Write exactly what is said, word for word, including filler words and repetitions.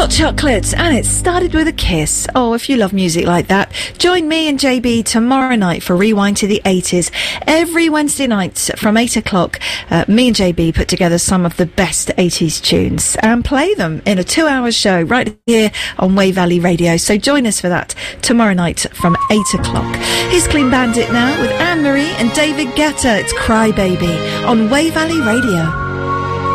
Hot Chocolate, and it started with a kiss. Oh, if you love music like that, join me and J B tomorrow night for Rewind to the eighties. Every Wednesday night from eight o'clock, uh, me and J B put together some of the best eighties tunes and play them in a two-hour show right here on Wave Valley Radio. So join us for that tomorrow night from eight o'clock. Here's Clean Bandit now with Anne-Marie and David Guetta. It's Cry Baby on Wave Valley Radio.